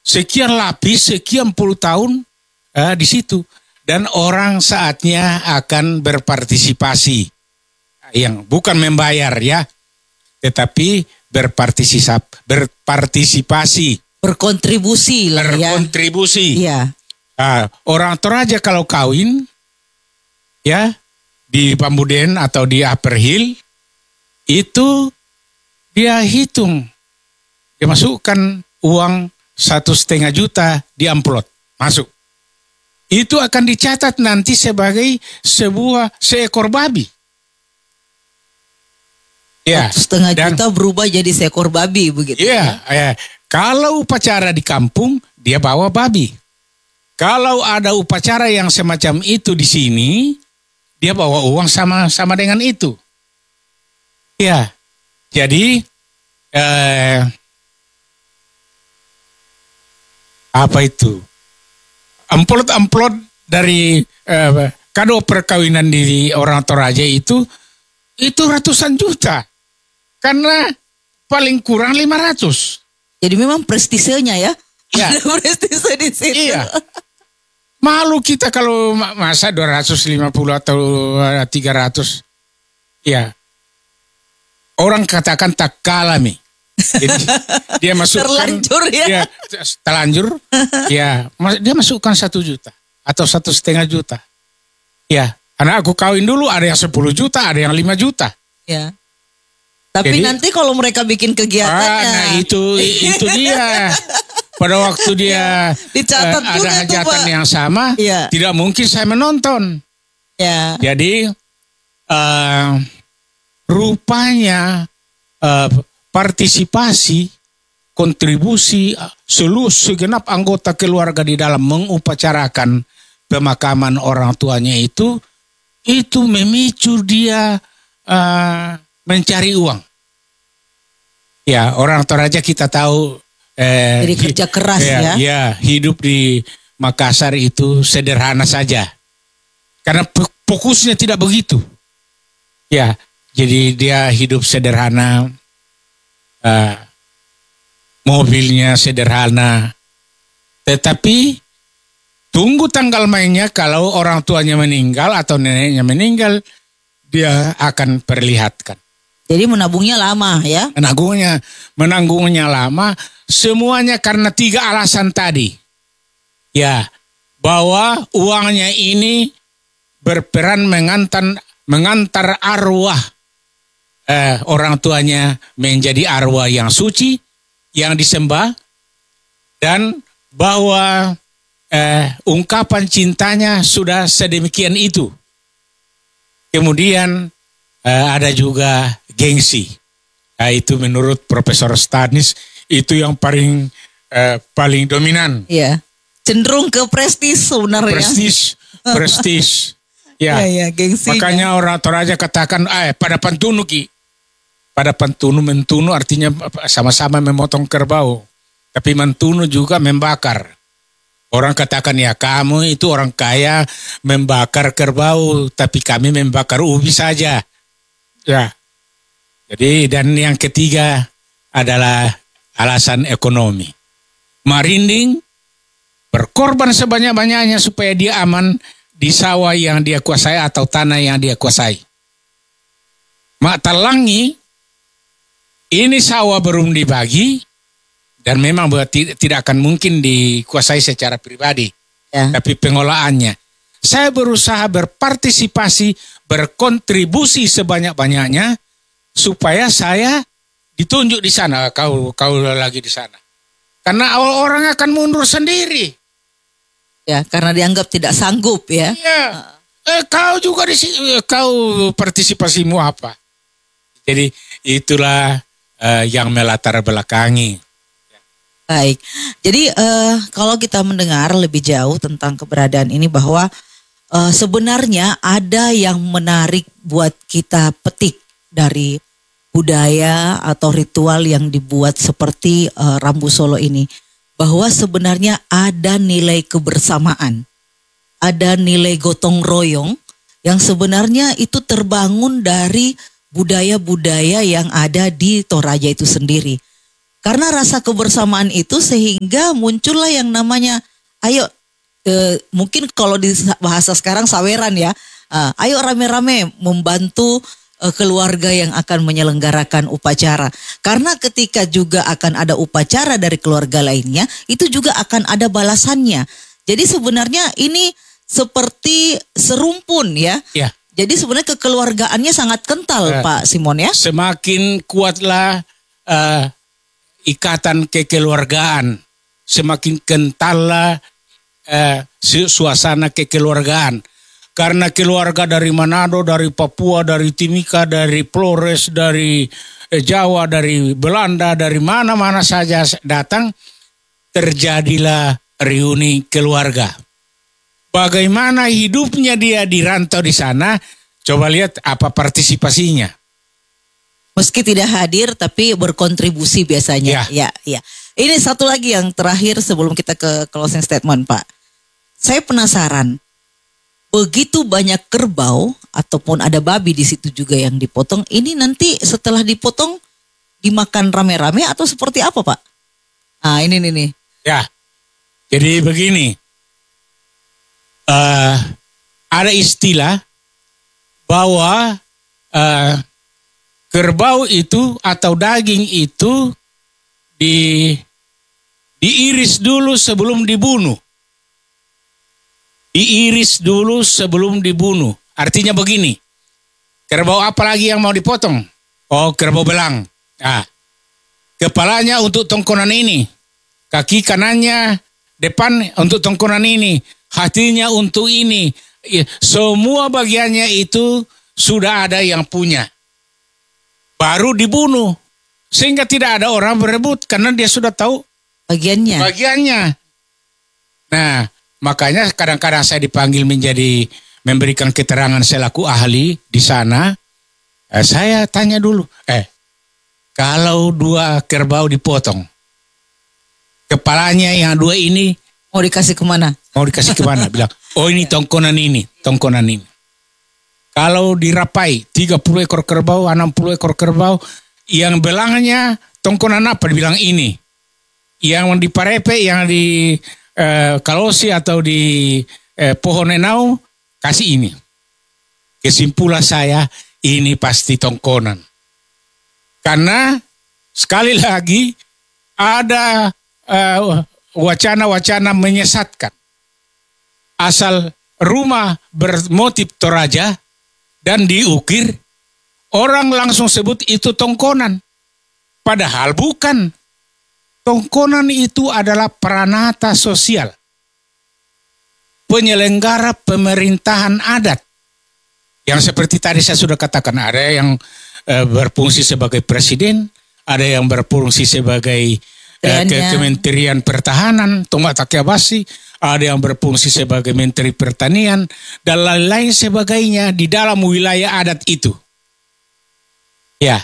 sekian lapis, sekian puluh tahun di situ. Dan orang saatnya akan berpartisipasi. Yang bukan membayar ya, tetapi berpartisipasi. Berkontribusi lah ya. Berkontribusi. Iya. Orang Toraja kalau kawin ya di Pambuden atau di Upper Hill itu dia hitung, dia masukkan uang 1,5 juta di amplop masuk. Itu akan dicatat nanti sebagai seekor babi. Ya, 1,5 juta berubah jadi seekor babi begitu. Iya, ya. Kalau upacara di kampung dia bawa babi. Kalau ada upacara yang semacam itu di sini, dia bawa uang sama dengan itu. Ya, jadi apa itu? Amplop dari kado perkawinan di orang Toraja itu ratusan juta. Karena paling kurang 500. Jadi memang prestisenya ya. Ya. Ada prestise di situ. Iya. Malu kita kalau masa 250 atau 300. Ya. Orang katakan tak kalah nih. Jadi dia masukkan terlanjur ya. Ya, terlanjur. Ya, dia masukkan 1 juta atau 1,5 juta. Ya, karena aku kawin dulu ada yang 10 juta, ada yang 5 juta. Ya. Tapi jadi, nanti kalau mereka bikin kegiatannya. Nah itu dia. Pada waktu dia dicatat ada hajatan yang sama, ya. Tidak mungkin saya menonton. Ya. Jadi rupanya partisipasi, kontribusi seluruh segenap anggota keluarga di dalam mengupacarakan pemakaman orang tuanya itu memicu dia mencari uang. Ya, orang Toraja kita tahu. Jadi kerja keras ya. Ya, hidup di Makassar itu sederhana saja. Karena fokusnya tidak begitu. Ya, jadi dia hidup sederhana. Mobilnya sederhana. Tetapi tunggu tanggal mainnya kalau orang tuanya meninggal atau neneknya meninggal, dia akan perlihatkan. Jadi menabungnya lama ya? Menanggungnya lama, semuanya karena 3 alasan tadi. Ya, bahwa uangnya ini berperan mengantar arwah orang tuanya menjadi arwah yang suci, yang disembah, dan bahwa ungkapan cintanya sudah sedemikian itu. Kemudian ada juga gengsi. Nah, itu menurut Profesor Stanis itu yang paling dominan. Iya. Cenderung ke prestis sebenarnya. Prestis. Ya. Ya, gengsi. Makanya orang Toraja katakan pada pantunu ki. Pada pantunu mentunu artinya sama-sama memotong kerbau. Tapi mentunu juga membakar. Orang katakan ya kamu itu orang kaya membakar kerbau, tapi kami membakar ubi saja. Ya. Jadi dan yang ketiga adalah alasan ekonomi. Marinding berkorban sebanyak-banyaknya supaya dia aman di sawah yang dia kuasai atau tanah yang dia kuasai. Mak Talangi ini sawah belum dibagi. Dan memang tidak akan mungkin dikuasai secara pribadi. Ya. Tapi pengolahannya. Saya berusaha berpartisipasi, berkontribusi sebanyak-banyaknya. Supaya saya ditunjuk di sana. Kau lagi di sana. Karena orang akan mundur sendiri. Ya, karena dianggap tidak sanggup ya. Iya. Kau juga di sini. Kau partisipasimu apa? Jadi itulah yang melatar belakangi. Baik, jadi kalau kita mendengar lebih jauh tentang keberadaan ini bahwa sebenarnya ada yang menarik buat kita petik dari budaya atau ritual yang dibuat seperti Rambu Solo ini. Bahwa sebenarnya ada nilai kebersamaan, ada nilai gotong royong yang sebenarnya itu terbangun dari budaya-budaya yang ada di Toraja itu sendiri. Karena rasa kebersamaan itu sehingga muncullah yang namanya, ayo mungkin kalau di bahasa sekarang saweran ya, ayo rame-rame membantu keluarga yang akan menyelenggarakan upacara. Karena ketika juga akan ada upacara dari keluarga lainnya, itu juga akan ada balasannya. Jadi sebenarnya ini seperti serumpun ya. Ya. Jadi sebenarnya kekeluargaannya sangat kental Pak Simon ya. Semakin kuatlah ikatan kekeluargaan, semakin kentallah suasana kekeluargaan. Karena keluarga dari Manado, dari Papua, dari Timika, dari Flores, dari Jawa, dari Belanda, dari mana-mana saja datang, terjadilah reuni keluarga. Bagaimana hidupnya dia di rantau di sana, coba lihat apa partisipasinya. Meski tidak hadir tapi berkontribusi biasanya. Ya. Ini satu lagi yang terakhir sebelum kita ke closing statement Pak. Saya penasaran. Begitu banyak kerbau ataupun ada babi di situ juga yang dipotong. Ini nanti setelah dipotong dimakan rame-rame atau seperti apa Pak? Ini nih. Ya, jadi begini. Ada istilah bahwa kerbau itu atau daging itu diiris dulu sebelum dibunuh. Diiris dulu sebelum dibunuh. Artinya begini. Kerbau apa lagi yang mau dipotong? Oh, kerbau belang. Kepalanya untuk tongkonan ini. Kaki kanannya depan untuk tongkonan ini. Hatinya untuk ini. Semua bagiannya itu sudah ada yang punya. Baru dibunuh. Sehingga tidak ada orang berebut karena dia sudah tahu bagiannya. Nah, makanya kadang-kadang saya dipanggil memberikan keterangan selaku ahli di sana. Saya tanya dulu, kalau 2 kerbau dipotong, kepalanya yang 2 ini mau dikasih kemana? Bilang, oh ini tongkonan ini. Kalau dirapai 30 ekor kerbau, 60 ekor kerbau, yang belangnya tongkonan apa? Dibilang ini. Yang diparepe, yang di kalosi atau di pohon enau, kasih ini. Kesimpulan saya, ini pasti tongkonan. Karena sekali lagi ada wacana-wacana menyesatkan. Asal rumah bermotif Toraja dan diukir, orang langsung sebut itu tongkonan. Padahal bukan. Tongkonan itu adalah peranata sosial. Penyelenggara pemerintahan adat. Yang seperti tadi saya sudah katakan, ada yang berfungsi sebagai presiden, ada yang berfungsi sebagai Kementerian Pertahanan, Tomak Takiabasi, ada yang berfungsi sebagai Menteri Pertanian, dan lain-lain sebagainya di dalam wilayah adat itu. Ya.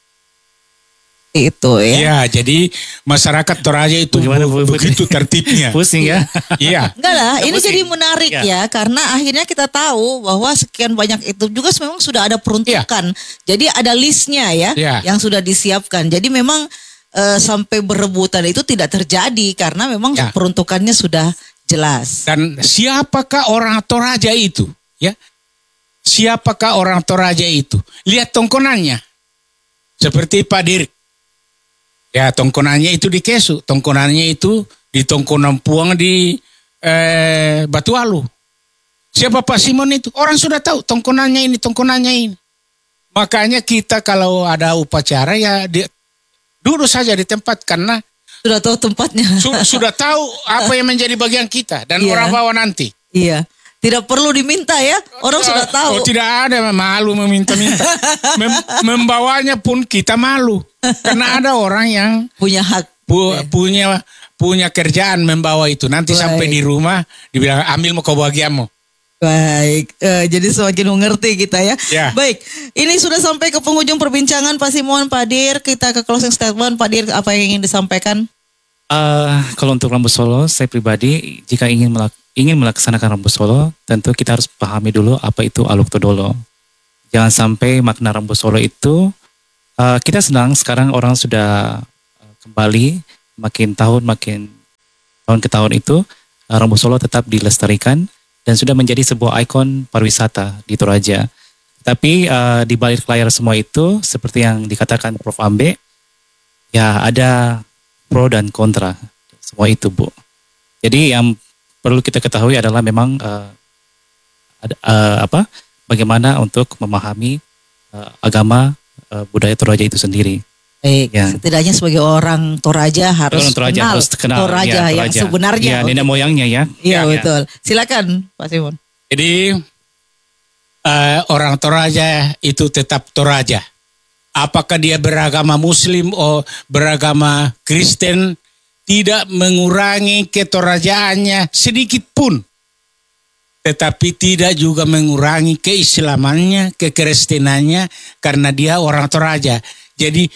Itu ya. Ya, jadi masyarakat Toraja itu begitu tertibnya. Pusing ya. Iya. Enggak lah, ini jadi menarik ya, karena akhirnya kita tahu bahwa sekian banyak itu juga memang sudah ada peruntukan. Jadi ada listnya ya, yang sudah disiapkan. Jadi memang sampai berebutan itu tidak terjadi karena memang peruntukannya sudah jelas. Dan siapakah orang Toraja itu? Ya. Siapakah orang Toraja itu? Lihat tongkonannya. Seperti Pak Dirk. Ya, tongkonannya itu di Kesu, tongkonannya itu di Tongkonan Puang di Batualu. Siapa Pak Simon itu? Orang sudah tahu tongkonannya ini. Makanya kita kalau ada upacara ya duduk saja di tempat karena sudah tahu tempatnya. Sudah tahu apa yang menjadi bagian kita dan orang bawa nanti. Iya. Tidak perlu diminta ya, orang sudah tahu. Tidak ada malu meminta-minta. Membawanya pun kita malu. Karena ada orang yang punya hak, punya kerjaan membawa itu. Nanti sampai di rumah dibilang ambil mau kau bagianmu. Baik, jadi semakin mengerti kita ya. Baik, ini sudah sampai ke penghujung perbincangan Pak Simon, Pak Dir. Kita ke closing statement, Pak Dir, apa yang ingin disampaikan? Kalau untuk Rambu Solo, saya pribadi jika ingin melaksanakan Rambu Solo, tentu kita harus pahami dulu apa itu Aluk Todolo. Jangan sampai makna Rambu Solo itu, kita senang sekarang orang sudah kembali makin tahun ke tahun itu Rambu Solo tetap dilestarikan dan sudah menjadi sebuah ikon pariwisata di Toraja. Tapi di balik layar semua itu seperti yang dikatakan Prof. Ambe, ya ada pro dan kontra semua itu, Bu. Jadi yang perlu kita ketahui adalah memang bagaimana untuk memahami agama budaya Toraja itu sendiri. Baik, Ya. setidaknya sebagai orang Toraja harus Orang Toraja kenal harus kenal, Toraja ya, yang sebenarnya. Ya, nenek moyangnya ya. Iya, Ya. betul. Silakan Pak Simon. Jadi orang Toraja itu tetap Toraja. Apakah dia beragama Muslim atau beragama Kristen, tidak mengurangi ketorajaannya sedikit pun. Tetapi tidak juga mengurangi keislamannya, kekristenannya, karena dia orang Toraja. Jadi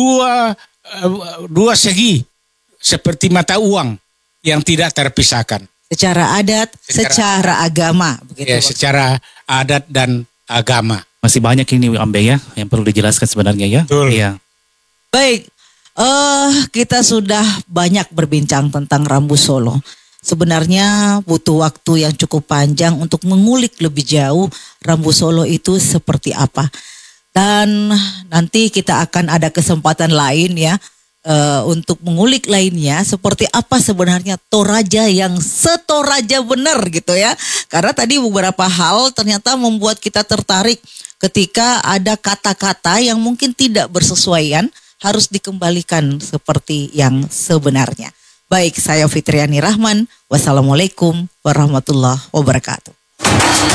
dua segi seperti mata uang yang tidak terpisahkan. Secara adat, secara agama, begitu. Ya, Pak. secara adat dan agama. Masih banyak ini Ambe ya yang perlu dijelaskan sebenarnya ya. Betul. Iya. Baik, kita sudah banyak berbincang tentang Rambu Solo. Sebenarnya butuh waktu yang cukup panjang untuk mengulik lebih jauh Rambu Solo itu seperti apa. Dan nanti kita akan ada kesempatan lain ya untuk mengulik lainnya seperti apa sebenarnya Toraja yang setoraja benar gitu ya. Karena tadi beberapa hal ternyata membuat kita tertarik ketika ada kata-kata yang mungkin tidak bersesuaian harus dikembalikan seperti yang sebenarnya. Baik, saya Fitriani Rahman. Wassalamualaikum warahmatullahi wabarakatuh.